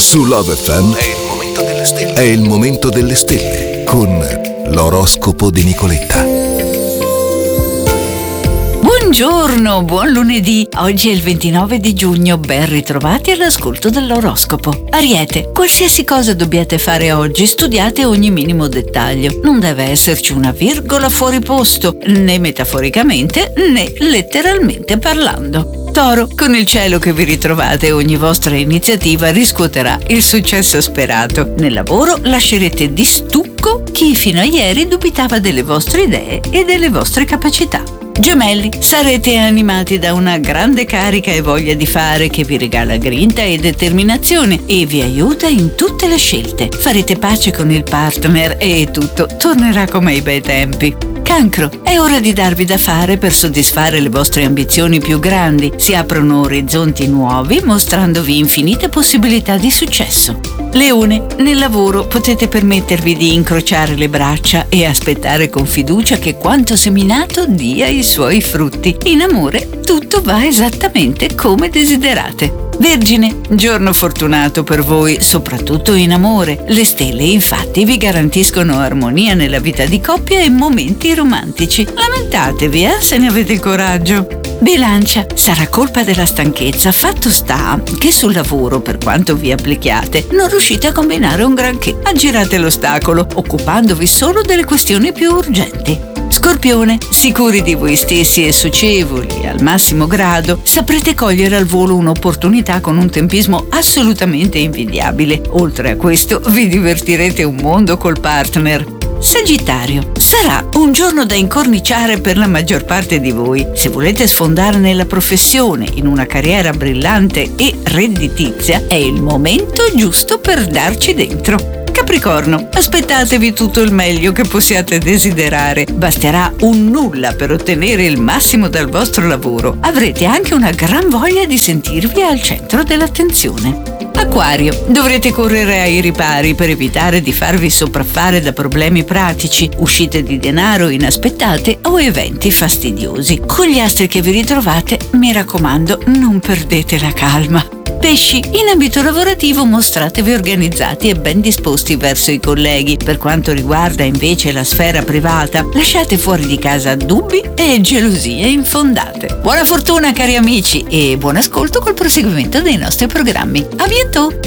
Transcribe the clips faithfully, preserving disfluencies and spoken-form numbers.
Su Love F M è il momento delle stelle. È il momento delle stelle con l'oroscopo di Nicoletta. Buongiorno, buon lunedì. Oggi è il ventinove di giugno, ben ritrovati all'ascolto dell'oroscopo. Ariete, qualsiasi cosa dobbiate fare oggi, studiate ogni minimo dettaglio. Non deve esserci una virgola fuori posto, né metaforicamente né letteralmente parlando. Toro, con il cielo che vi ritrovate, ogni vostra iniziativa riscuoterà il successo sperato. Nel lavoro lascerete di stucco chi fino a ieri dubitava delle vostre idee e delle vostre capacità. Gemelli, sarete animati da una grande carica e voglia di fare che vi regala grinta e determinazione e vi aiuta in tutte le scelte. Farete pace con il partner e tutto tornerà come ai bei tempi. Cancro, è ora di darvi da fare per soddisfare le vostre ambizioni più grandi. Si aprono orizzonti nuovi, mostrandovi infinite possibilità di successo. Leone, nel lavoro potete permettervi di incrociare le braccia e aspettare con fiducia che quanto seminato dia i suoi frutti. In amore tutto va esattamente come desiderate. Vergine, giorno fortunato per voi, soprattutto in amore. Le stelle infatti vi garantiscono armonia nella vita di coppia e momenti romantici. Lamentatevi, eh, se ne avete il coraggio. Bilancia, sarà colpa della stanchezza, fatto sta che sul lavoro, per quanto vi applichiate, non riuscite a combinare un granché. Aggirate l'ostacolo, occupandovi solo delle questioni più urgenti. Scorpione, sicuri di voi stessi e socievoli al massimo grado, saprete cogliere al volo un'opportunità con un tempismo assolutamente invidiabile. Oltre a questo, vi divertirete un mondo col partner. Sagittario, sarà un giorno da incorniciare per la maggior parte di voi. Se volete sfondare nella professione, in una carriera brillante e redditizia, è il momento giusto per darci dentro. Capricorno, aspettatevi tutto il meglio che possiate desiderare. Basterà un nulla per ottenere il massimo dal vostro lavoro. Avrete anche una gran voglia di sentirvi al centro dell'attenzione. Acquario, dovrete correre ai ripari per evitare di farvi sopraffare da problemi pratici, uscite di denaro inaspettate o eventi fastidiosi. Con gli astri che vi ritrovate, mi raccomando, non perdete la calma. Pesci, in ambito lavorativo mostratevi organizzati e ben disposti verso i colleghi. Per quanto riguarda invece la sfera privata, lasciate fuori di casa dubbi e gelosie infondate. Buona fortuna cari amici e buon ascolto col proseguimento dei nostri programmi. A bientôt!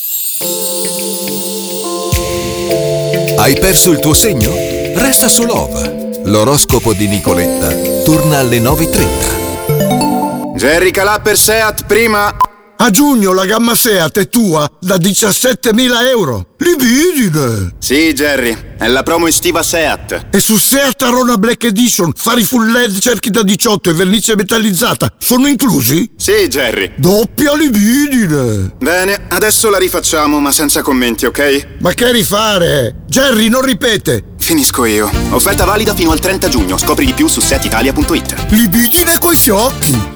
Hai perso il tuo segno? Resta su Love. L'oroscopo di Nicoletta torna alle nove e trenta. Jerry Calà per Seat prima. A giugno la gamma Seat è tua da diciassettemila euro. Libidine! Sì, Jerry, è la promo estiva Seat. E su Seat Arona Black Edition, fari full L E D, cerchi da diciotto e vernice metallizzata sono inclusi? Sì, Jerry. Doppia libidine! Bene, adesso la rifacciamo, ma senza commenti, ok? Ma che rifare? Jerry, non ripete! Finisco io. Offerta valida fino al trenta giugno. Scopri di più su seat italia punto it. Libidine coi fiocchi!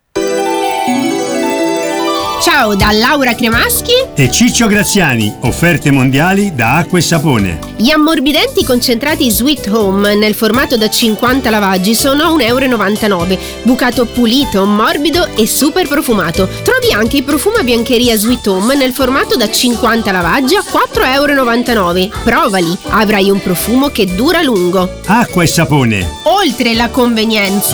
Ciao da Laura Cremaschi e Ciccio Graziani, offerte mondiali da acqua e sapone. Gli ammorbidenti concentrati Sweet Home nel formato da cinquanta lavaggi sono a un euro e novantanove, bucato pulito, morbido e super profumato. Trovi anche il profumo a biancheria Sweet Home nel formato da cinquanta lavaggi a quattro euro e novantanove. Provali, avrai un profumo che dura a lungo. Acqua e sapone. Oltre la convenienza,